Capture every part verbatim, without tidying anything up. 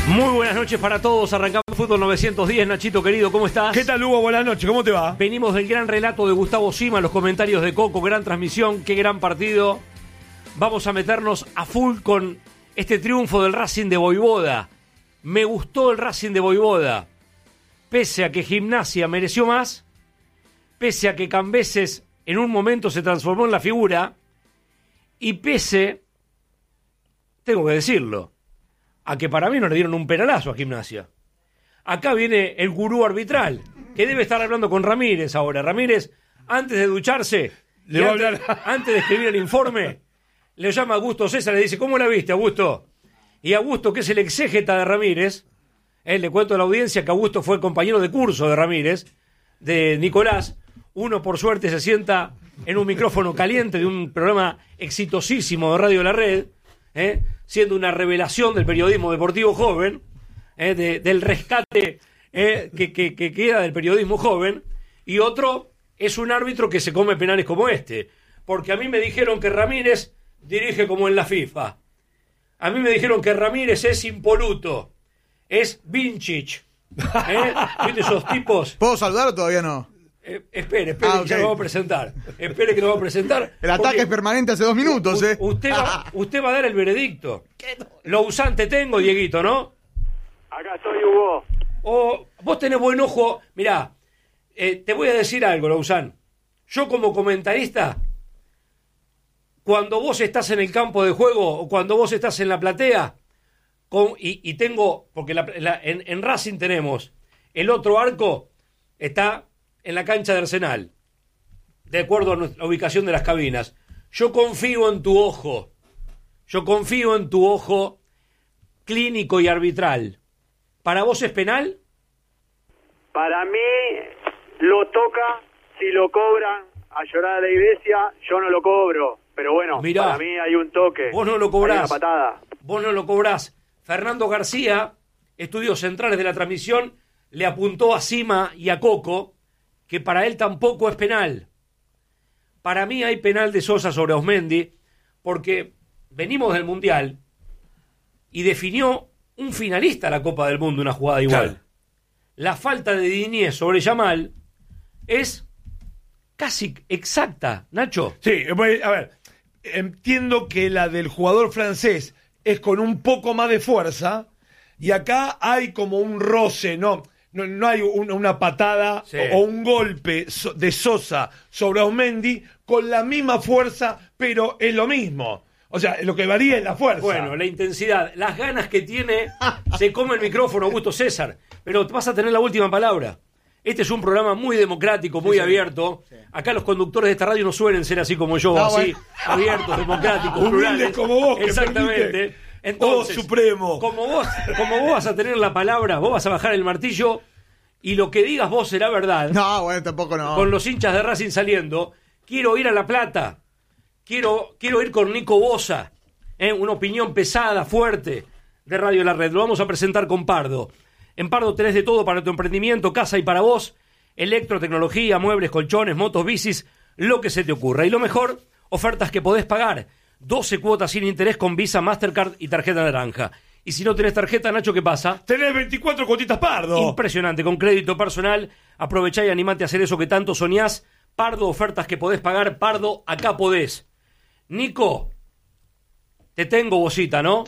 Muy buenas noches para todos, arrancamos Fútbol novecientos diez, Nachito querido, ¿cómo estás? ¿Qué tal, Hugo? Buenas noches, ¿cómo te va? Venimos del gran relato de Gustavo Sima, los comentarios de Coco, gran transmisión, qué gran partido. Vamos a meternos a full con este triunfo del Racing de Voivoda. Me gustó el Racing de Voivoda, pese a que Gimnasia mereció más, pese a que Cambeses en un momento se transformó en la figura, y pese, tengo que decirlo, a que para mí no le dieron un penalazo a Gimnasia. Acá viene el gurú arbitral, que debe estar hablando con Ramírez ahora. Ramírez, antes de ducharse, le va antes, a hablar. antes de escribir el informe, le llama a Augusto César y le dice, ¿cómo la viste, Augusto? Y Augusto, que es el exégeta de Ramírez, eh, le cuento a la audiencia que Augusto fue compañero de curso de Ramírez, de Nicolás. Uno, por suerte, se sienta en un micrófono caliente de un programa exitosísimo de Radio La Red, eh, siendo una revelación del periodismo deportivo joven, eh, de, del rescate eh, que, que, que queda del periodismo joven, y otro es un árbitro que se come penales como este, porque a mí me dijeron que Ramírez dirige como en la FIFA, a mí me dijeron que Ramírez es impoluto, es Vinčić, ¿eh? ¿Viste esos tipos? ¿Puedo saludar o todavía no? Eh, espere, espere, Ah, que okay. ya lo vamos a presentar. Espere que lo vamos a presentar. El ataque es permanente hace dos minutos, ¿eh? U- usted, va, usted va a dar el veredicto. Lo usante tengo, Dieguito, ¿no? Acá estoy, Hugo. O vos tenés buen ojo. Mirá, eh, te voy a decir algo, Lausanne. Yo como comentarista, cuando vos estás en el campo de juego o cuando vos estás en la platea, con, y, y tengo, porque la, la, en, en Racing tenemos, el otro arco está en la cancha de Arsenal, de acuerdo a nuestra, la ubicación de las cabinas. Yo confío en tu ojo, yo confío en tu ojo clínico y arbitral. ¿Para vos es penal? Para mí lo toca, si lo cobran a llorar a la iglesia, yo no lo cobro. Pero bueno, Mirá, para mí hay un toque. Vos no lo cobrás. Hay una patada. Vos no lo cobrás. Fernando García, estudios centrales de la transmisión, le apuntó a Sima y a Coco que para él tampoco es penal. Para mí hay penal de Sosa sobre Osmendi, porque venimos del Mundial y definió un finalista la Copa del Mundo una jugada igual. Claro. La falta de Digne sobre Yamal es casi exacta, Nacho. Sí, a ver, entiendo que la del jugador francés es con un poco más de fuerza y acá hay como un roce, ¿no? No, no hay un, una patada sí. o, o un golpe so, de Sosa sobre Osmendi con la misma fuerza, pero es lo mismo. O sea, lo que varía es la fuerza. Bueno, la intensidad, las ganas que tiene, se come el micrófono Augusto César, pero vas a tener la última palabra. Este es un programa muy democrático, muy sí, abierto. Sí. Acá los conductores de esta radio no suelen ser así como yo, no, así, bueno. abiertos, democráticos, humildes plurales. como vos. Exactamente. Entonces, oh, supremo. Como vos, como vos vas a tener la palabra, vos vas a bajar el martillo y lo que digas vos será verdad. No, bueno, tampoco no. Con los hinchas de Racing saliendo, quiero ir a La Plata, quiero, quiero ir con Nico Bosa, ¿eh? Una opinión pesada, fuerte de Radio La Red. Lo vamos a presentar con Pardo. En Pardo tenés de todo para tu emprendimiento, casa y para vos, electrotecnología, muebles, colchones, motos, bicis, lo que se te ocurra. Y lo mejor, ofertas que podés pagar. doce cuotas sin interés con Visa, Mastercard y tarjeta naranja. Y si no tenés tarjeta, Nacho, ¿qué pasa? Tenés veinticuatro cuotitas Pardo. Impresionante, con crédito personal. Aprovechá y animate a hacer eso que tanto soñás. Pardo, ofertas que podés pagar. Pardo, acá podés. Nico, te tengo Bosita, ¿no?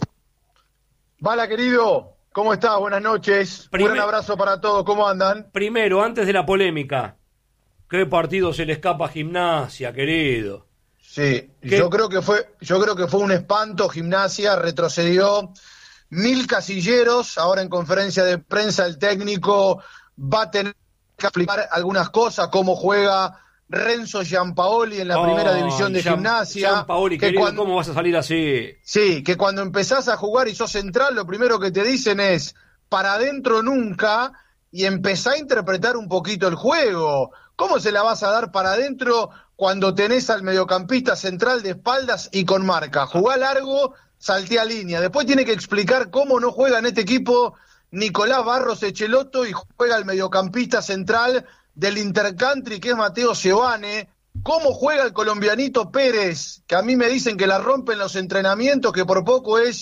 Bala, querido. ¿Cómo estás? Buenas noches. Primer... Un gran abrazo para todos. ¿Cómo andan? Primero, antes de la polémica, ¿qué partido se le escapa a Gimnasia, querido? Sí, ¿Qué? yo creo que fue, yo creo que fue un espanto. Gimnasia retrocedió mil casilleros. Ahora en conferencia de prensa el técnico va a tener que explicar algunas cosas, cómo juega Renzo Giampaoli en la oh, primera división de Gian, Gimnasia. Giampaoli, querido, cuando, ¿cómo vas a salir así? Sí, que cuando empezás a jugar y sos central, lo primero que te dicen es para adentro nunca y empezá a interpretar un poquito el juego. ¿Cómo se la vas a dar para adentro cuando tenés al mediocampista central de espaldas y con marca? Jugá largo, saltea línea. Después tiene que explicar cómo no juega en este equipo Nicolás Barros Echelotto y juega el mediocampista central del Intercountry, que es Mateo Seoane. ¿Cómo juega el colombianito Pérez? Que a mí me dicen que la rompe en los entrenamientos, que por poco es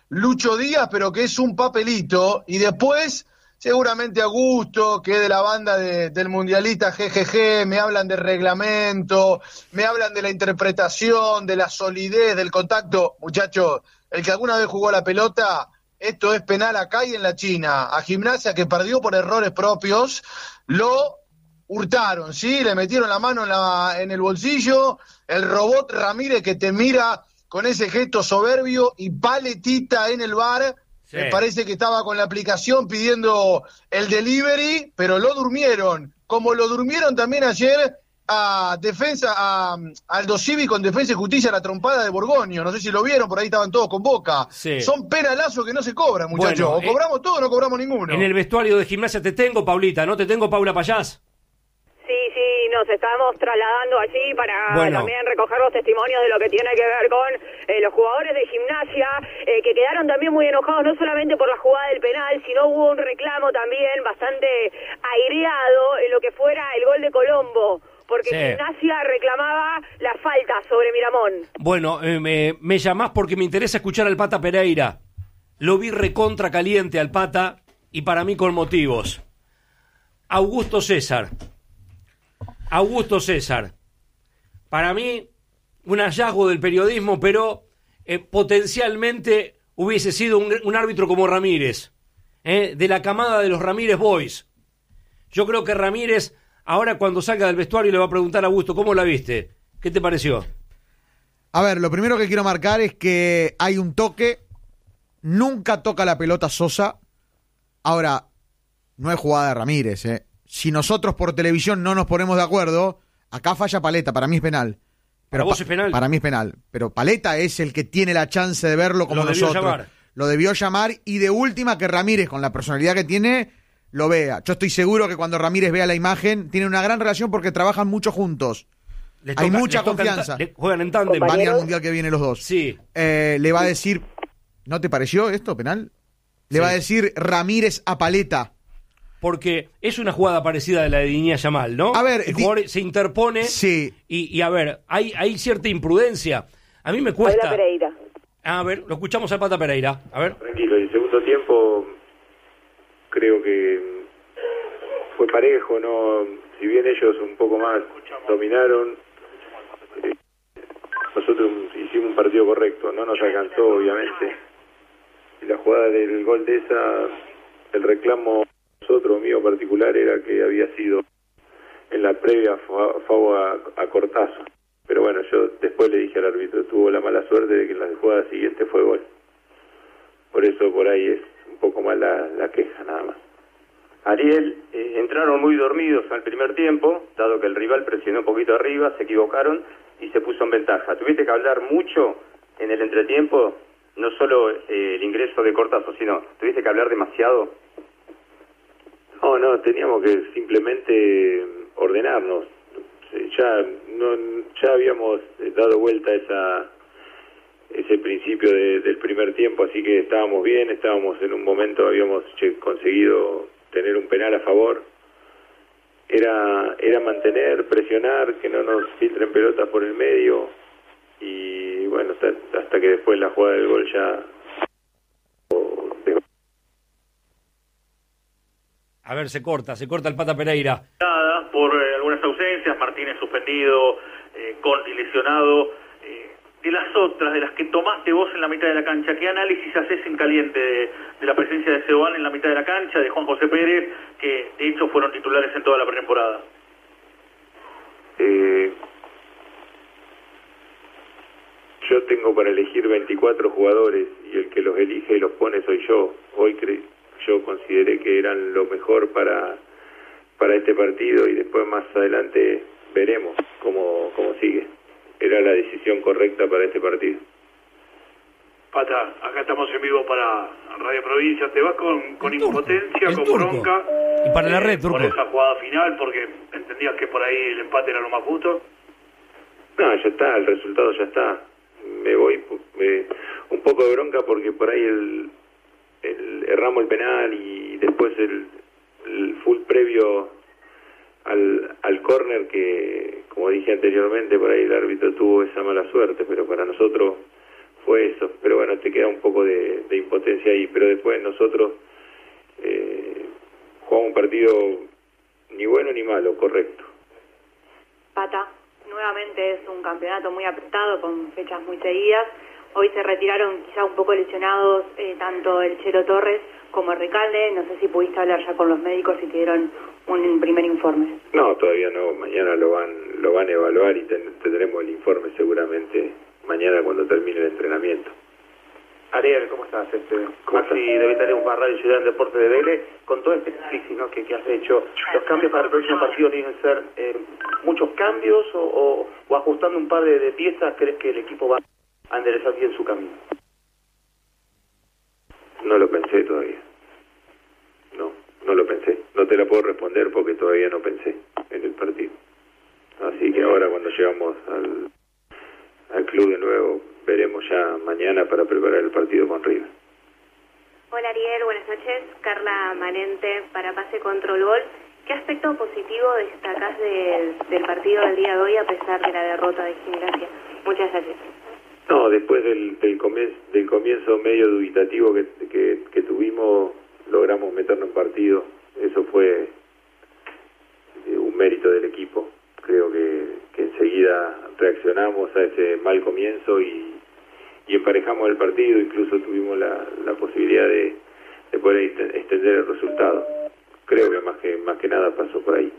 Lucho Díaz, pero que es un papelito, y después seguramente Augusto, que es de la banda de, del mundialista G G G, me hablan de reglamento, me hablan de la interpretación, de la solidez, del contacto. Muchachos, el que alguna vez jugó la pelota, esto es penal acá y en la China. A Gimnasia, que perdió por errores propios, lo hurtaron, ¿sí? Le metieron la mano en, la, en el bolsillo, el robot Ramírez que te mira con ese gesto soberbio y paletita en el bar. Sí. Me parece que estaba con la aplicación pidiendo el delivery, pero lo durmieron. Como lo durmieron también ayer a Defensa, a Aldo Civi con Defensa y Justicia, la trompada de Borgoño. No sé si lo vieron, por ahí estaban todos con Boca. Sí. Son penalazos que no se cobran, muchachos. Bueno, o cobramos eh, todo o no cobramos ninguno. En el vestuario de Gimnasia te tengo, Paulita, ¿no? Te tengo, Paula Payás. Sí, sí, nos estamos trasladando allí para bueno. también recoger los testimonios de lo que tiene que ver con eh, los jugadores de Gimnasia, eh, que quedaron también muy enojados, no solamente por la jugada del penal, sino hubo un reclamo también bastante aireado en lo que fuera el gol de Colombo, porque sí. Gimnasia reclamaba la falta sobre Miramón. Bueno, eh, me, me llamás porque me interesa escuchar al Pata Pereira. Lo vi recontra caliente al Pata, y para mí con motivos. Augusto César. Augusto César, para mí un hallazgo del periodismo, pero eh, potencialmente hubiese sido un, un árbitro como Ramírez, eh, de la camada de los Ramírez Boys. Yo creo que Ramírez, ahora cuando salga del vestuario, le va a preguntar a Augusto, ¿cómo la viste? ¿Qué te pareció? A ver, lo primero que quiero marcar es que hay un toque, nunca toca la pelota Sosa. Ahora, no es jugada de Ramírez, eh. Si nosotros por televisión no nos ponemos de acuerdo, acá falla Paleta, para mí es penal. Pero ¿Para vos es penal? Para mí es penal. Pero Paleta es el que tiene la chance de verlo como lo debió nosotros. Llamar. Lo debió llamar, y de última que Ramírez, con la personalidad que tiene, lo vea. Yo estoy seguro que cuando Ramírez vea la imagen, tiene una gran relación porque trabajan mucho juntos. Toca, Hay mucha confianza. Ta- juegan en tándem. Van a ir al mundial que viene los dos. Sí. Eh, le va a decir, ¿no te pareció esto penal? Le sí. va a decir Ramírez a Paleta. Porque es una jugada parecida a la de Diña Yamal, ¿no? A ver, el jugador di- se interpone sí. y, y a ver, hay, hay cierta imprudencia. A mí me cuesta. Paula Pereira. A ver, lo escuchamos al Pata Pereira. A ver. Tranquilo, el segundo tiempo creo que fue parejo, no, si bien ellos un poco más dominaron, eh, nosotros hicimos un partido correcto, no nos alcanzó obviamente. Y la jugada del gol de esa, el reclamo nosotros, mío particular, era que había sido en la previa favor a, a Cortazo. Pero bueno, yo después le dije al árbitro, tuvo la mala suerte de que en la jugada siguiente fue gol. Por eso por ahí es un poco más la, la queja, nada más. Ariel, eh, entraron muy dormidos al primer tiempo, dado que el rival presionó un poquito arriba, se equivocaron y se puso en ventaja. Tuviste que hablar mucho en el entretiempo, no solo eh, el ingreso de Cortazo, sino tuviste que hablar demasiado. No, no, teníamos que simplemente ordenarnos. Ya no, ya habíamos dado vuelta a esa ese principio de, del primer tiempo, así que estábamos bien, estábamos en un momento, habíamos che, conseguido tener un penal a favor. Era era mantener, presionar, que no nos filtren pelotas por el medio, y bueno, hasta, hasta que después la jugada del gol ya... A ver, se corta, se corta el Pata Pereira. Nada, por eh, algunas ausencias, Martínez suspendido, eh, con y lesionado. Eh, de las otras, de las que tomaste vos en la mitad de la cancha, ¿qué análisis haces en caliente de, de la presencia de Seoane en la mitad de la cancha, de Juan José Pérez, que de hecho fueron titulares en toda la pretemporada? Eh, yo tengo para elegir veinticuatro jugadores y el que los elige y los pone soy yo. Hoy cre- yo consideré que eran lo mejor para para este partido y después más adelante veremos cómo, cómo sigue. Era la decisión correcta para este partido. Pata, acá estamos en vivo para Radio Provincia. ¿Te vas con, con El turco, impotencia, el con turco. bronca? Y para la red, Turco. Por esa jugada final, porque entendías que por ahí el empate era lo más justo. No, ya está, el resultado ya está. Me voy me, un poco de bronca porque por ahí el, el erramos el penal y después el, el full previo al, al córner que, como dije anteriormente, por ahí el árbitro tuvo esa mala suerte, pero para nosotros fue eso. Pero bueno, te queda un poco de, de impotencia ahí. Pero después nosotros eh, jugamos un partido ni bueno ni malo, correcto. Pata, nuevamente es un campeonato muy apretado con fechas muy seguidas. Hoy se retiraron quizá un poco lesionados eh, tanto el Chelo Torres como el Recalde. No sé si pudiste hablar ya con los médicos y te dieron un primer informe. No, todavía no. Mañana lo van lo van a evaluar y ten, tendremos el informe seguramente mañana cuando termine el entrenamiento. Ariel, ¿cómo estás? Este, Maxi de Vitalium para Radio Ciudad del Deporte de Vélez. Con todo este análisis, ¿no?, que, que has hecho, ¿los cambios para el próximo partido tienen que ser eh, muchos cambios o, o, o ajustando un par de, de piezas crees que el equipo va a enderezar bien su camino? No lo pensé todavía. No, no lo pensé. No te la puedo responder porque todavía no pensé en el partido. Así que ahora cuando llegamos al, al club de nuevo, veremos ya mañana para preparar el partido con River. Hola Ariel, buenas noches. Carla Manente para Pase Control Gol. ¿Qué aspecto positivo destacás del, del partido del día de hoy a pesar de la derrota de Gimnasia? Muchas gracias. No, después del, del, comienzo, del comienzo medio dubitativo que, que, que tuvimos, logramos meternos en partido. Eso fue eh, un mérito del equipo. Creo que, que enseguida reaccionamos a ese mal comienzo y, y emparejamos el partido. Incluso tuvimos la, la posibilidad de, de poder extender el resultado. Creo que más que más que nada pasó por ahí.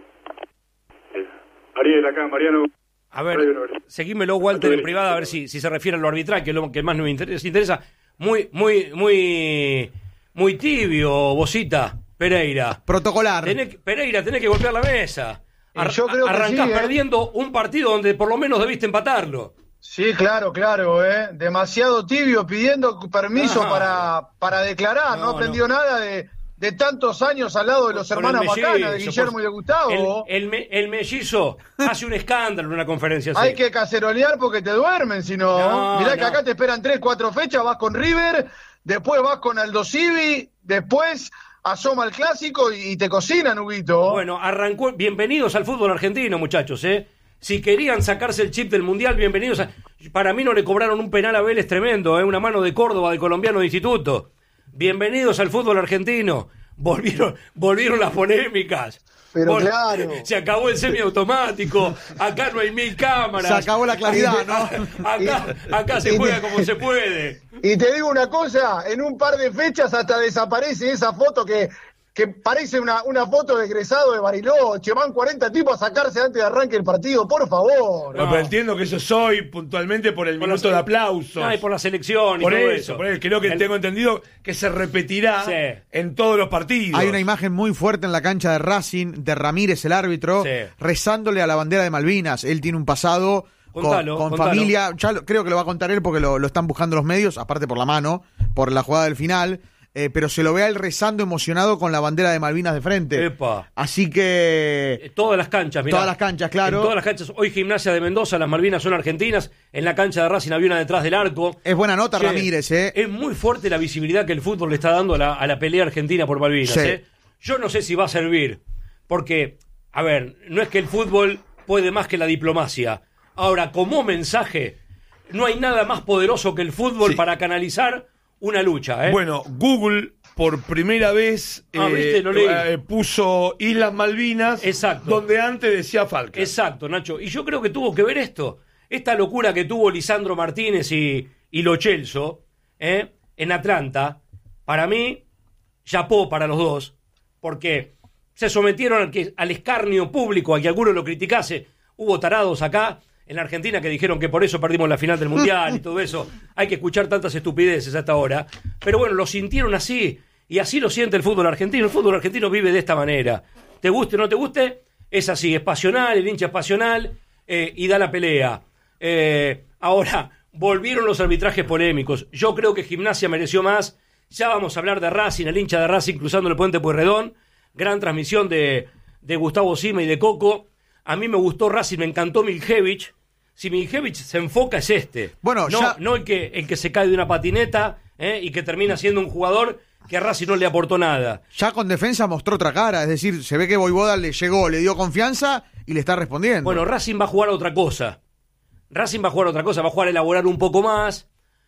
Ariel, acá, Mariano. A ver, seguímelo, Walter, en privada, a ver si, si se refiere a lo arbitral, que es lo que más nos interesa. Muy, muy, muy, muy tibio, Bocita, Pereira. Protocolar. Tenés, Pereira, tenés que golpear la mesa. Ar Yo creo que arrancás sí, ¿eh? perdiendo un partido donde por lo menos debiste empatarlo. Sí, claro, claro, ¿eh? Demasiado tibio, pidiendo permiso No. para, para declarar. No, No, aprendió nada de, de tantos años al lado de los Con hermanos el mellizo, Macana, de Guillermo por- y de Gustavo. El, el, me- el mellizo hace un escándalo en una conferencia así. Hay que cacerolear porque te duermen, si no. No, Mirá que no. acá te esperan tres, cuatro fechas, vas con River, después vas con Aldo Civi, después asoma el clásico y, y te cocinan, Huguito. Bueno, arrancó. Bienvenidos al fútbol argentino, muchachos, ¿eh? Si querían sacarse el chip del Mundial, bienvenidos a... Para mí no le cobraron un penal a Vélez tremendo, ¿eh? Una mano de Córdoba, del colombiano de instituto. Bienvenidos al fútbol argentino. Volvieron, volvieron las polémicas. Pero Vol- claro. Se acabó el semiautomático. Acá no hay mil cámaras. Se acabó la claridad, ¿no? Acá, acá se juega como se puede. Y te digo una cosa, en un par de fechas hasta desaparece esa foto que, que parece una, una foto de egresado de Bariloche. Van cuarenta tipos a sacarse antes de arranque el partido, por favor. No, pero entiendo que eso soy puntualmente por el Por minuto la- de aplausos. No, y por la selección y Por todo eso, eso. por eso. Creo que El- tengo entendido que se repetirá Sí. en todos los partidos. Hay una imagen muy fuerte en la cancha de Racing, de Ramírez, el árbitro, Sí. rezándole a la bandera de Malvinas. Él tiene un pasado con, Contalo, con contalo. familia. Ya lo- creo que lo va a contar él porque lo, lo están buscando los medios, aparte por la mano, por la jugada del final. Eh, pero se lo ve a él rezando emocionado con la bandera de Malvinas de frente. Epa. Así que... Eh, Todas las canchas, mirá. Todas las canchas, claro. En todas las canchas. Hoy Gimnasia de Mendoza, las Malvinas son argentinas. En la cancha de Racing había una detrás del arco. Es buena nota, Che, Ramírez, ¿eh? Es muy fuerte la visibilidad que el fútbol le está dando a la, a la pelea argentina por Malvinas. Sí. ¿eh? Yo no sé si va a servir. Porque, a ver, no es que el fútbol puede más que la diplomacia. Ahora, como mensaje, no hay nada más poderoso que el fútbol Sí. para canalizar una lucha. ¿eh? Bueno, Google por primera vez Ah, eh, ¿viste? Lo leí. eh, puso Islas Malvinas, Exacto. donde antes decía Falcao. Exacto, Nacho. Y yo creo que tuvo que ver esto. Esta locura que tuvo Lisandro Martínez y, y Lo Celso ¿eh? en Atlanta, para mí, chapó para los dos, porque se sometieron al, que, al escarnio público, a que alguno lo criticase. Hubo tarados acá en la Argentina que dijeron que por eso perdimos la final del Mundial y todo eso. Hay que escuchar tantas estupideces hasta ahora. Pero bueno, lo sintieron así, y así lo siente el fútbol argentino. El fútbol argentino vive de esta manera. Te guste o no te guste, es así, es pasional, el hincha es pasional eh, y da la pelea. Eh, ahora, volvieron los arbitrajes polémicos. Yo creo que Gimnasia mereció más. Ya vamos a hablar de Racing, el hincha de Racing cruzando el puente Pueyrredón. Gran transmisión de, de Gustavo Sima y de Coco. A mí me gustó Racing, me encantó Miljevich. Si Miljevich se enfoca es este. Bueno, no, ya- no el que, el que se cae de una patineta eh, y que termina siendo un jugador que a Racing no le aportó nada. Ya con defensa mostró otra cara, es decir, se ve que Voivoda le llegó, le dio confianza y le está respondiendo. Bueno, Racing va a jugar a otra cosa. Racing va a jugar a otra cosa, va a jugar a elaborar un poco más.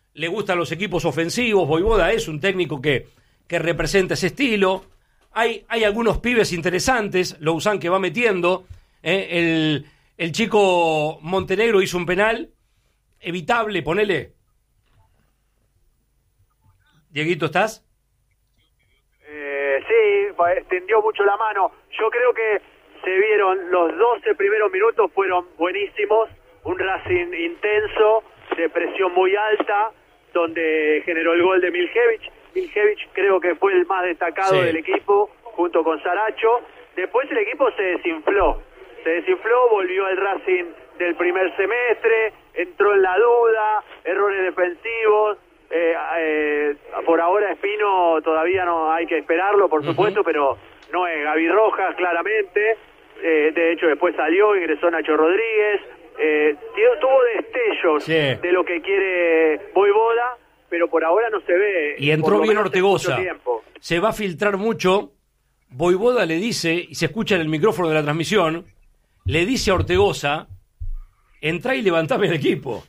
le gustan los equipos ofensivos. Voivoda es un técnico que, que representa ese estilo. Hay, hay algunos pibes interesantes, Lozán que va metiendo. Eh, el, el chico Montenegro hizo un penal evitable, ponele. Dieguito, ¿estás? Eh, sí, extendió mucho la mano. Yo creo que se vieron los doce primeros minutos, fueron buenísimos. Un Racing intenso, de presión muy alta, donde generó el gol de Miljevic. Miljevic creo que fue el más destacado sí. del equipo, junto con Saracho. Después el equipo se desinfló. Se desinfló, volvió al Racing del primer semestre, entró en la duda, errores defensivos. Eh, eh, por ahora Espino todavía no hay que esperarlo, por supuesto, uh-huh. pero no es Gaby Rojas, claramente. Eh, de hecho, después salió, ingresó Nacho Rodríguez. Eh, tuvo destellos sí. de lo que quiere Voivoda, pero por ahora no se ve. Y entró bien Ortegoza. Se va a filtrar mucho. Voivoda le dice, y se escucha en el micrófono de la transmisión, le dice a Ortegoza, entrá y levantame al equipo.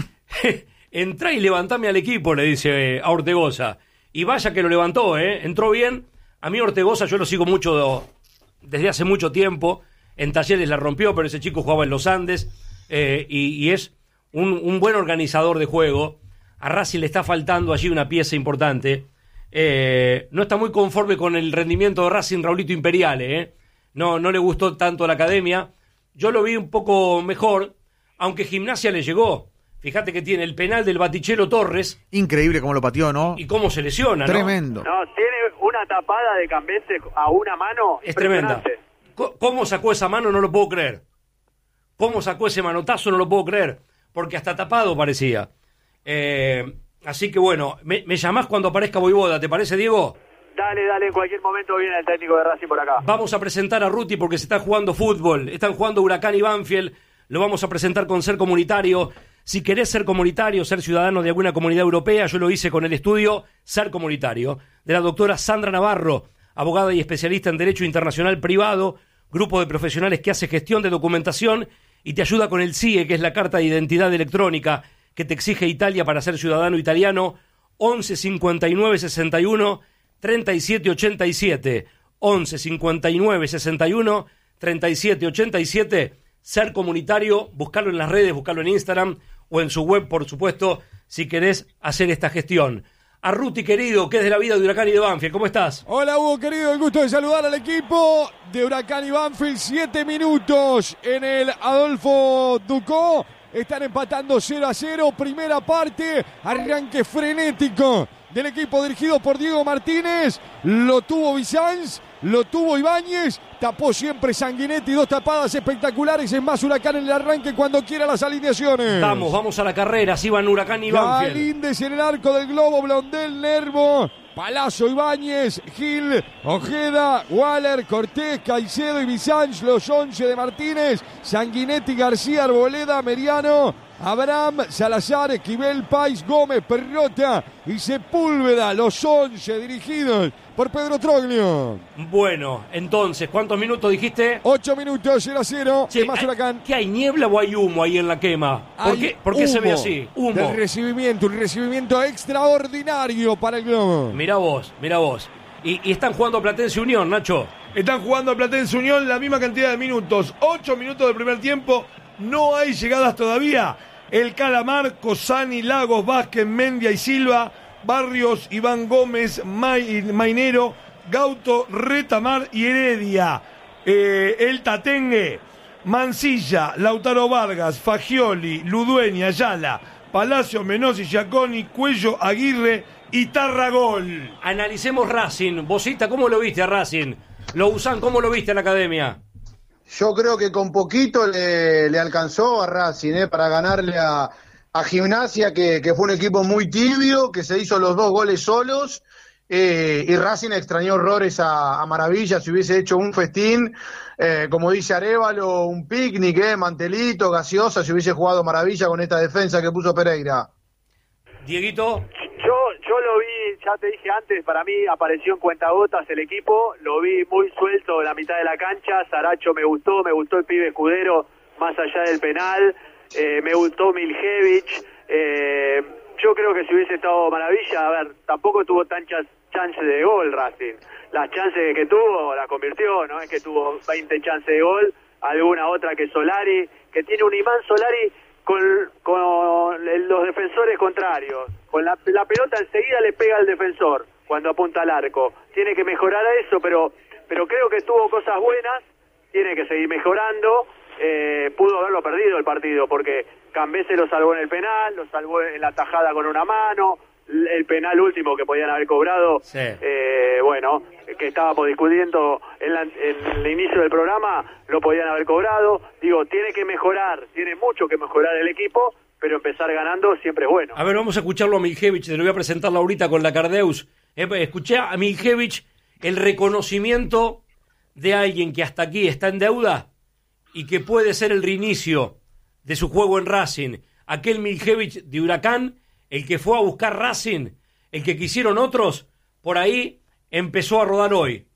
Entrá y levantame al equipo, le dice a Ortegoza. Y vaya que lo levantó, ¿eh? Entró bien. A mí Ortegoza yo lo sigo mucho, desde hace mucho tiempo. En Talleres la rompió, pero ese chico jugaba en los Andes. Eh, y, y es un, un buen organizador de juego. A Racing le está faltando allí una pieza importante. Eh, no está muy conforme con el rendimiento de Racing, Raulito Imperiale. ¿eh? No, no le gustó tanto la academia. Yo lo vi un poco mejor, aunque Gimnasia le llegó. Fíjate que tiene el penal del Batichelo Torres. Increíble cómo lo pateó, ¿no? Y cómo se lesiona, ¿no? Tremendo. No, tiene una tapada de Cambese a una mano. Es tremenda. ¿Cómo sacó esa mano? No lo puedo creer. ¿Cómo sacó ese manotazo? No lo puedo creer. Porque hasta tapado parecía. Eh, así que bueno, me, me llamás cuando aparezca Voivoda, ¿te parece, Diego? Dale, dale, en cualquier momento viene el técnico de Racing por acá. Vamos a presentar a Ruti porque se está jugando fútbol. Están jugando Huracán y Banfield. Lo vamos a presentar con Ser Comunitario. Si querés ser comunitario, ser ciudadano de alguna comunidad europea, yo lo hice con el estudio Ser Comunitario, de la doctora Sandra Navarro, abogada y especialista en Derecho Internacional Privado, grupo de profesionales que hace gestión de documentación y te ayuda con el C I E, que es la Carta de Identidad Electrónica que te exige Italia para ser ciudadano italiano. Once cincuenta y nueve sesenta y uno treinta y siete ochenta y siete. Once cincuenta y nueve sesenta y uno treinta y siete ochenta y siete. Ser Comunitario, buscarlo en las redes, buscarlo en Instagram o en su web, por supuesto, si querés hacer esta gestión. A Ruti, querido, que es de la vida de Huracán y de Banfield, ¿cómo estás? Hola, Hugo, querido, el gusto de saludar al equipo de Huracán y Banfield. Siete minutos en el Adolfo Ducó. Están empatando cero a cero. Primera parte, arranque frenético del equipo dirigido por Diego Martínez. Lo tuvo Bizanz, lo tuvo Ibáñez, tapó siempre Sanguinetti, dos tapadas espectaculares. Es más Huracán en el arranque cuando quiera las alineaciones. Vamos, vamos a la carrera, así van Huracán y Banfield. Galíndez en el arco del globo, Blondel, Nervo, Palazzo, Ibáñez, Gil, Ojeda, Waller, Cortés, Caicedo y Bizanz. Los once de Martínez, Sanguinetti, García, Arboleda, Meriano, Abraham, Salazar, Esquivel, Pais, Gómez, Perrota y Sepúlveda. Los once dirigidos por Pedro Troglio. Bueno, entonces, ¿cuántos minutos dijiste? Ocho minutos, cero a cero. Sí, más Huracán. ¿Qué hay, niebla o hay humo ahí en la quema? ¿Por qué, ¿por qué se ve así? Humo. Del recibimiento, un recibimiento extraordinario para el globo. Mirá vos, mirá vos. Y, y están jugando Platense Unión, Nacho. Están jugando a Platense Unión la misma cantidad de minutos. Ocho minutos del primer tiempo. No hay llegadas todavía. El Calamar, Cosani, Lagos, Vázquez, Mendia y Silva, Barrios, Iván Gómez, May, Mainero, Gauto, Retamar y Heredia. Eh, el Tatengue, Mansilla, Lautaro Vargas, Fagioli, Ludueña, Ayala, Palacio, Menossi, Giaconi, Cuello, Aguirre y Tarragol. Analicemos Racing. Bosita, ¿cómo lo viste a Racing? Lozán, ¿cómo lo viste a la academia? Yo creo que con poquito le, le alcanzó a Racing eh, para ganarle a, a Gimnasia, que, que fue un equipo muy tibio, que se hizo los dos goles solos, eh, y Racing extrañó horrores a, a Maravilla. Si hubiese hecho un festín, eh, como dice Arévalo, un picnic, eh, mantelito, gaseosa, si hubiese jugado Maravilla con esta defensa que puso Pereira. Dieguito. Yo, yo lo vi, ya te dije antes, para mí apareció en cuentagotas el equipo, lo vi muy suelto en la mitad de la cancha. Saracho me gustó, me gustó el pibe Escudero, más allá del penal, eh, me gustó Miljevic, eh, yo creo que si hubiese estado Maravilla, a ver, tampoco tuvo tantas chances de gol Racing. Las chances que tuvo, las convirtió, no es que tuvo veinte chances de gol, alguna otra que Solari, que tiene un imán Solari con, con los defensores contrarios. Con la, la pelota enseguida le pega al defensor cuando apunta al arco. Tiene que mejorar a eso, pero, pero creo que tuvo cosas buenas, tiene que seguir mejorando. Eh, pudo haberlo perdido el partido, porque Cambese lo salvó en el penal, lo salvó en la tajada con una mano, el penal último que podían haber cobrado, sí. eh, bueno, que estábamos discutiendo en, la, en el inicio del programa, lo podían haber cobrado. Digo, tiene que mejorar, tiene mucho que mejorar el equipo, pero empezar ganando siempre es bueno. A ver, vamos a escucharlo a Miljevich, te lo voy a presentar ahorita con la Cardeus. Eh, escuché a Miljevich el reconocimiento de alguien que hasta aquí está en deuda y que puede ser el reinicio de su juego en Racing. Aquel Miljevich de Huracán, el que fue a buscar Racing, el que quisieron otros, por ahí empezó a rodar hoy.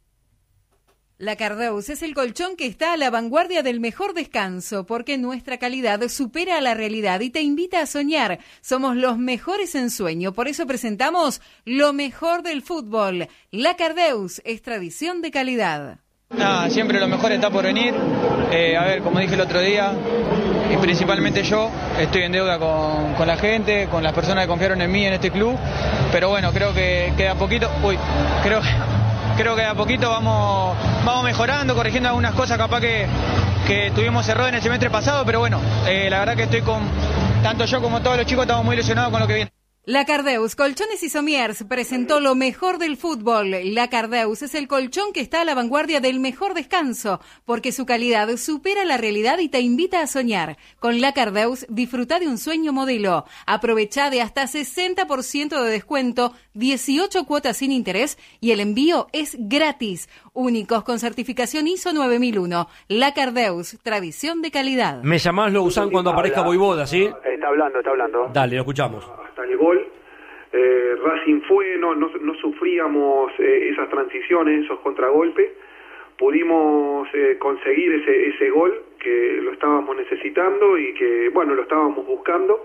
La Cardeus es el colchón que está a la vanguardia del mejor descanso, porque nuestra calidad supera a la realidad y te invita a soñar. Somos los mejores en sueño, por eso presentamos lo mejor del fútbol. La Cardeus es tradición de calidad. Nada, siempre lo mejor está por venir. Eh, a ver, como dije el otro día, y principalmente yo, estoy en deuda con, con la gente, con las personas que confiaron en mí en este club, pero bueno, creo que queda poquito, uy, creo, creo que a poquito vamos, vamos mejorando, corrigiendo algunas cosas, capaz que, que tuvimos errores en el semestre pasado, pero bueno, eh, la verdad que estoy con, tanto yo como todos los chicos estamos muy ilusionados con lo que viene. La Cardeus Colchones y Somiers presentó lo mejor del fútbol. La Cardeus es el colchón que está a la vanguardia del mejor descanso, porque su calidad supera la realidad y te invita a soñar. Con La Cardeus disfruta de un sueño modelo. Aprovecha de hasta sesenta por ciento de descuento, dieciocho cuotas sin interés y el envío es gratis. Únicos con certificación I S O nueve mil uno. La Cardeus, tradición de calidad. Me llamás, lo usan cuando aparezca Voivoda, ¿sí? Está hablando, está hablando. Dale, lo escuchamos. El gol, eh, Racing fue, no, no, no sufríamos eh, esas transiciones, esos contragolpes, pudimos eh, conseguir ese, ese gol que lo estábamos necesitando y que, bueno, lo estábamos buscando.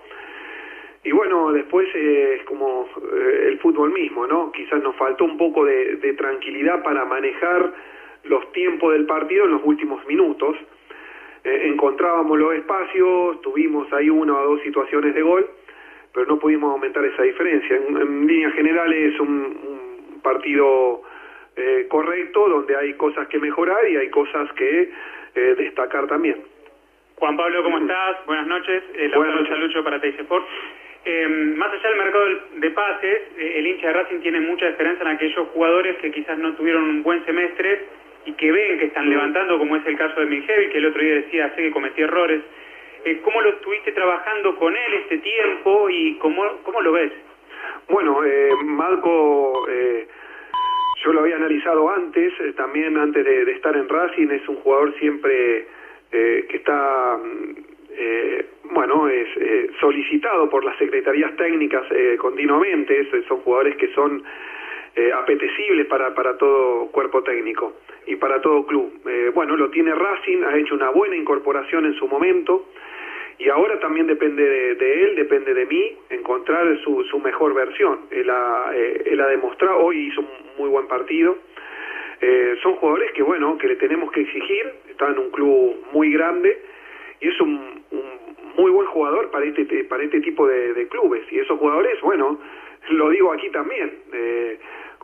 Y bueno, después eh, es como eh, el fútbol mismo, ¿no? Quizás nos faltó un poco de, de tranquilidad para manejar los tiempos del partido en los últimos minutos. Eh, encontrábamos los espacios, tuvimos ahí una o dos situaciones de gol, pero no pudimos aumentar esa diferencia. En, en líneas generales es un, un partido eh, correcto, donde hay cosas que mejorar y hay cosas que eh, destacar también. Juan Pablo, ¿cómo estás? Buenas noches. Eh, Buenas noches. Lucho para T I C Sport. Eh, más allá del mercado de pases, eh, el hincha de Racing tiene mucha esperanza en aquellos jugadores que quizás no tuvieron un buen semestre y que ven que están levantando, como es el caso de Miljevich, que el otro día decía, sé que cometí errores. Eh, ¿Cómo lo estuviste trabajando con él este tiempo y cómo, cómo lo ves? Bueno, eh, Marco, eh, yo lo había analizado antes, eh, también antes de, de estar en Racing, es un jugador siempre eh, que está, eh, bueno, es eh, solicitado por las secretarías técnicas eh, continuamente, es, son jugadores que son eh, apetecibles para, para todo cuerpo técnico y para todo club. Eh, bueno, lo tiene Racing, ha hecho una buena incorporación en su momento. Y ahora también depende de, de él, depende de mí, encontrar su, su mejor versión. Él ha, eh, él ha demostrado, hoy hizo un muy buen partido. Eh, son jugadores que, bueno, que le tenemos que exigir, está en un club muy grande y es un, un muy buen jugador para este, para este tipo de, de clubes. Y esos jugadores, bueno, lo digo aquí también, eh,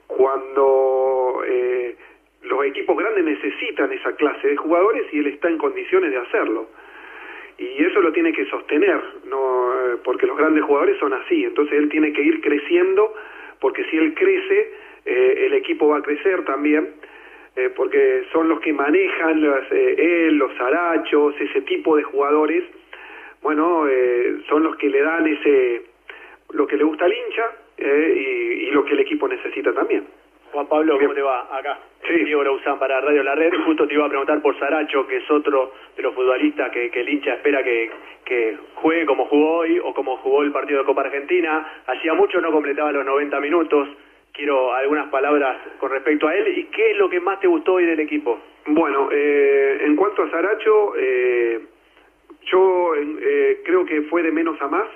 cuando eh, los equipos grandes necesitan esa clase de jugadores y él está en condiciones de hacerlo. Y eso lo tiene que sostener, no, porque los grandes jugadores son así. Entonces él tiene que ir creciendo, porque si él crece, eh, el equipo va a crecer también, eh, porque son los que manejan las, eh, él, los Sarachos, ese tipo de jugadores. Bueno, eh, son los que le dan ese, lo que le gusta al hincha eh, y, y lo que el equipo necesita también. Juan Pablo, ¿cómo te va? Acá, sí. Diego Lauzán para Radio La Red. Justo te iba a preguntar por Saracho, que es otro de los futbolistas que, que el hincha espera que, que juegue como jugó hoy o como jugó el partido de Copa Argentina. Hacía mucho no completaba los noventa minutos. Quiero algunas palabras con respecto a él. ¿Y qué es lo que más te gustó hoy del equipo? Bueno, eh, en cuanto a Saracho, eh, yo eh, creo que fue de menos a más.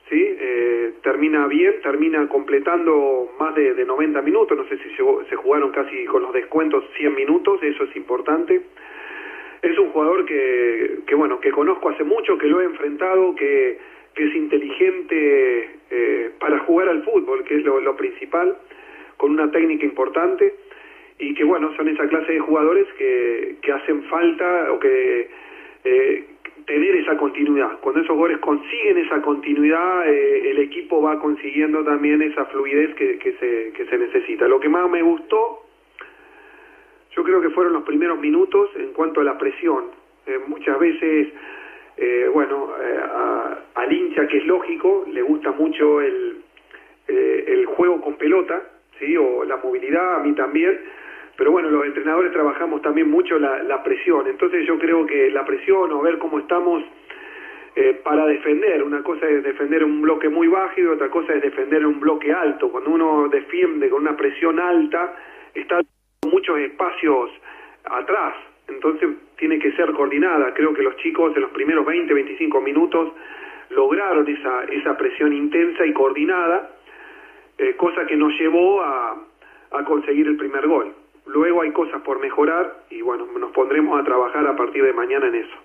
¿sí? Eh, termina bien, termina completando más de, de noventa minutos, no sé si llegó, se jugaron casi con los descuentos cien minutos, eso es importante. Es un jugador que, que bueno, que conozco hace mucho, que lo he enfrentado, que, que es inteligente eh, para jugar al fútbol, que es lo, lo principal, con una técnica importante, y que bueno, son esa clase de jugadores que, que hacen falta o que eh, tener esa continuidad. Cuando esos jugadores consiguen esa continuidad, eh, el equipo va consiguiendo también esa fluidez que, que, se, que se necesita. Lo que más me gustó, yo creo que fueron los primeros minutos en cuanto a la presión. Eh, muchas veces, eh, bueno, eh, a, al hincha, que es lógico, le gusta mucho el, eh, el juego con pelota, ¿sí? O la movilidad, a mí también. Pero bueno, los entrenadores trabajamos también mucho la, la presión. Entonces yo creo que la presión, o ver cómo estamos eh, para defender. Una cosa es defender un bloque muy bajo y otra cosa es defender un bloque alto. Cuando uno defiende con una presión alta, está muchos espacios atrás, entonces tiene que ser coordinada. Creo que los chicos en los primeros veinte, veinticinco minutos lograron esa, esa presión intensa y coordinada, eh, cosa que nos llevó a, a conseguir el primer gol. Luego hay cosas por mejorar y bueno, nos pondremos a trabajar a partir de mañana en eso.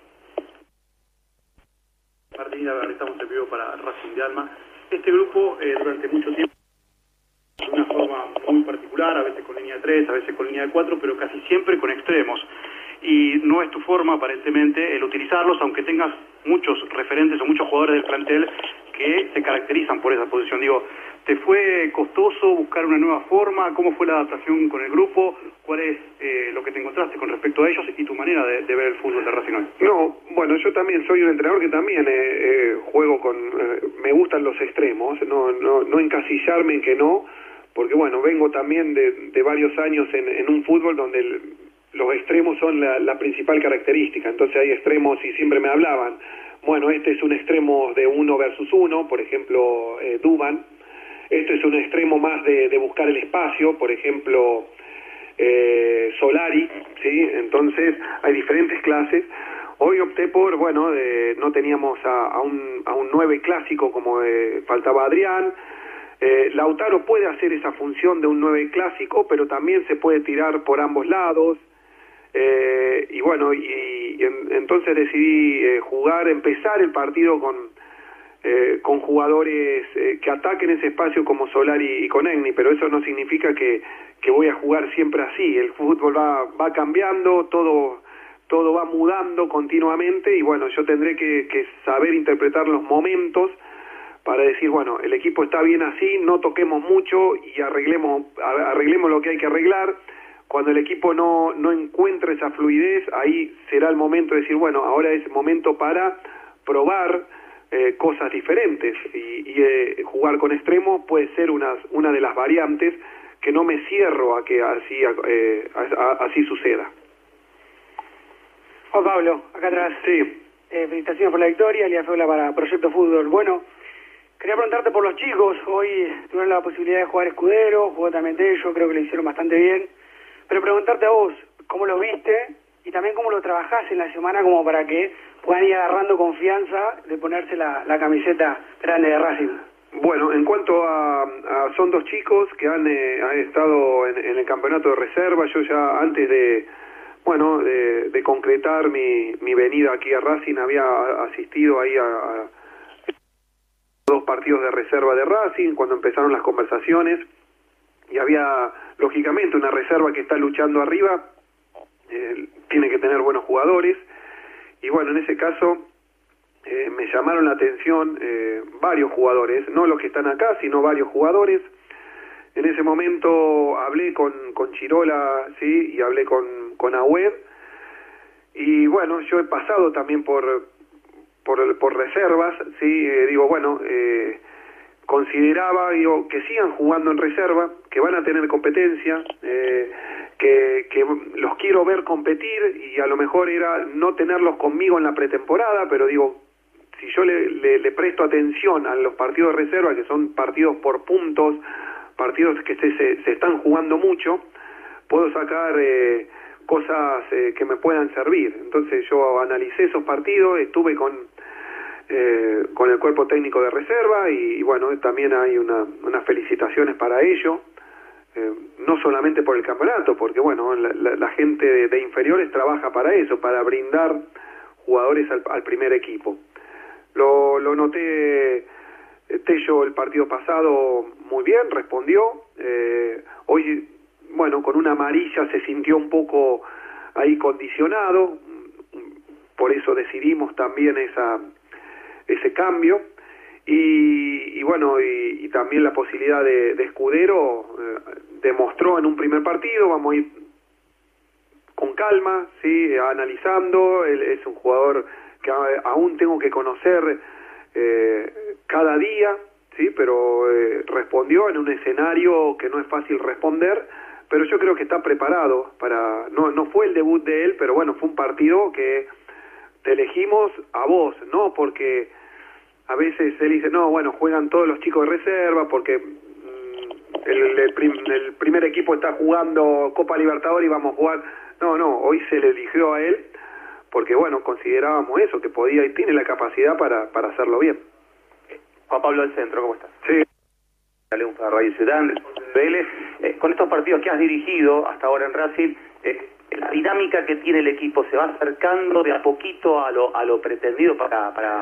Martín, estamos en vivo para Racing de Alma. Este grupo eh, durante mucho tiempo, de una forma muy particular, a veces con línea de tres, a veces con línea de cuatro, pero casi siempre con extremos. Y no es tu forma, aparentemente, el utilizarlos, aunque tengas muchos referentes o muchos jugadores del plantel que se caracterizan por esa posición. Digo, ¿te fue costoso buscar una nueva forma? ¿Cómo fue la adaptación con el grupo? ¿Cuál es eh, lo que te encontraste con respecto a ellos y tu manera de, de ver el fútbol de Racing hoy? No, bueno, yo también soy un entrenador que también eh, eh, juego con... Eh, me gustan los extremos, no, no, no encasillarme en que no, porque bueno, vengo también de, de varios años en, en un fútbol donde el, los extremos son la, la principal característica. Entonces hay extremos y siempre me hablaban, bueno, este es un extremo de uno versus uno, por ejemplo, eh, Duban. Esto es un extremo más de, de buscar el espacio, por ejemplo, eh, Solari, ¿sí? Entonces hay diferentes clases. Hoy opté por, bueno, de, no teníamos a, a, un, a un nueve clásico como eh, faltaba Adrián. Eh, Lautaro puede hacer esa función de un nueve clásico, pero también se puede tirar por ambos lados. Eh, y bueno, y, y en, entonces decidí eh, jugar, empezar el partido con, eh, con jugadores eh, que ataquen ese espacio como Solari y Konechny, pero eso no significa que, que voy a jugar siempre así. El fútbol va, va cambiando, todo, todo va mudando continuamente y bueno, yo tendré que, que saber interpretar los momentos para decir, bueno, el equipo está bien así, no toquemos mucho y arreglemos, arreglemos lo que hay que arreglar. Cuando el equipo no, no encuentra esa fluidez, ahí será el momento de decir, bueno, ahora es momento para probar eh, cosas diferentes. Y, y eh, jugar con extremos puede ser una, una de las variantes que no me cierro a que así, eh, a, a, así suceda. Juan Pablo, acá atrás. Sí. Eh, felicitaciones por la victoria, Lía Feula para Proyecto Fútbol. Bueno, quería preguntarte por los chicos. Hoy tuvieron la posibilidad de jugar Escudero, jugó también Tello, creo que lo hicieron bastante bien. Pero preguntarte a vos, ¿cómo los viste? Y también cómo lo trabajás en la semana como para que puedan ir agarrando confianza de ponerse la, la camiseta grande de Racing. Bueno, en cuanto a, a son dos chicos que han, eh, han estado en, en el campeonato de reserva. Yo ya antes de, bueno, de, de concretar mi, mi venida aquí a Racing había asistido ahí a, a dos partidos de reserva de Racing cuando empezaron las conversaciones. Y había, lógicamente, una reserva que está luchando arriba, eh, tiene que tener buenos jugadores, y bueno, en ese caso eh, me llamaron la atención eh, varios jugadores, no los que están acá, sino varios jugadores. En ese momento hablé con, con Chirola, sí, y hablé con, con Agüed, y bueno, yo he pasado también por, por, por reservas, sí, eh, digo, bueno, eh, consideraba digo, que sigan jugando en reserva, que van a tener competencia, eh, que, que los quiero ver competir y a lo mejor era no tenerlos conmigo en la pretemporada, pero digo, si yo le, le, le presto atención a los partidos de reserva, que son partidos por puntos, partidos que se, se, se están jugando mucho, puedo sacar eh, cosas eh, que me puedan servir. Entonces yo analicé esos partidos, estuve con eh, con el cuerpo técnico de reserva y, y bueno, también hay una, unas felicitaciones para ello, eh, no solamente por el campeonato, porque bueno, la, la, la gente de, de inferiores trabaja para eso, para brindar jugadores al, al primer equipo. Lo, lo noté Tello el partido pasado muy bien, respondió, eh, hoy bueno, con una amarilla se sintió un poco ahí condicionado, por eso decidimos también esa ese cambio, y, y bueno, y, y también la posibilidad de, de Escudero eh, demostró en un primer partido, vamos a ir con calma, sí, analizando, él es un jugador que a, aún tengo que conocer eh, cada día, sí, pero eh, respondió en un escenario que no es fácil responder, pero yo creo que está preparado para, no, no fue el debut de él, pero bueno, fue un partido que te elegimos a vos, no porque a veces él dice, no, bueno, juegan todos los chicos de reserva, porque mmm, el, el, prim, el primer equipo está jugando Copa Libertadores y vamos a jugar, no, no, hoy se le eligió a él, porque bueno, considerábamos eso, que podía y tiene la capacidad para, para hacerlo bien. Juan Pablo del Centro, ¿cómo estás? Sí. Dale un Radio Ciudad, Vélez. Eh, con estos partidos que has dirigido hasta ahora en Racing, eh, la dinámica que tiene el equipo se va acercando de a poquito a lo, a lo pretendido para, para